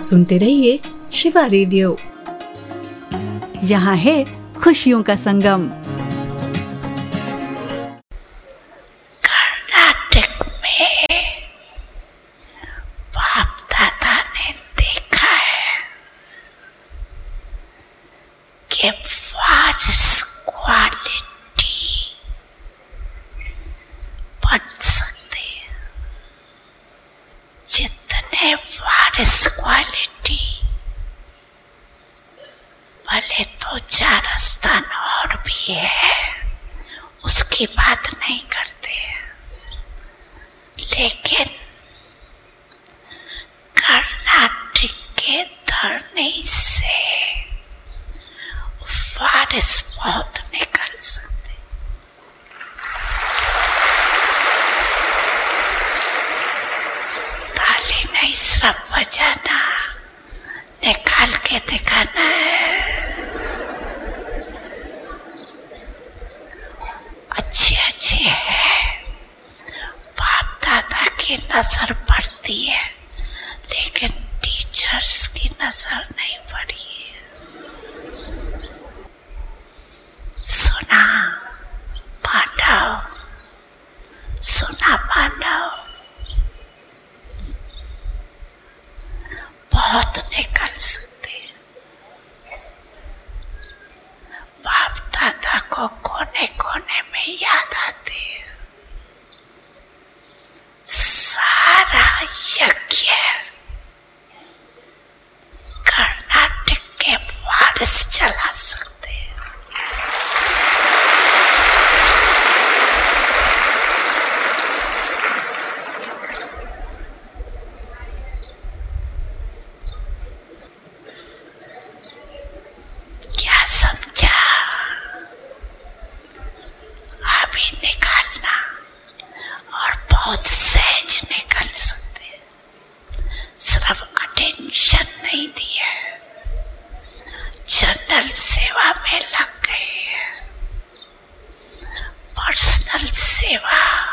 सुनते रहिए शिवा रेडियो। यहाँ है खुशियों का संगम। कर्नाटक में बाप दादा ने देखा है कि वारिस क्वालिटी बन सकते हैं। जितने वारिस क्वालिटी भले तो 4 स्थान और भी है, उसकी बात नहीं करते हैं, लेकिन कर्नाटक के धरने से वारिस बहुत निकल सकते। ताली नहीं, सिर्फ बजाना, निकाल के दिखाना है। अच्छे है, बाप दादा की नजर पड़ती है, लेकिन टीचर्स की नजर नहीं पड़ी है। सुना पांडव, सुना पांडव, बहुत निकल सकते हैं। बाप दादा को कोने कोने में याद आते हैं। सारा यज्ञ कर्नाटक के वारिस चला सकते हैं। क्या समझा? अभी निकालना, और बहुत सहज निकल सकते हैं। सिर्फ अटेंशन नहीं दिया, जनरल सेवा में लग गए, पर्सनल सेवा